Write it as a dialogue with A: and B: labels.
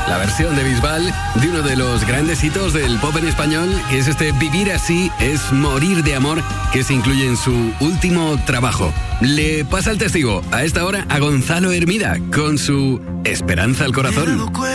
A: la versión de Bisbal de uno de los grandes hitos del pop en español, que es este Vivir así es morir de amor, que se incluye en su último trabajo. Le pasa el testigo a esta hora a Gonzalo Hermida con su Esperanza al corazón.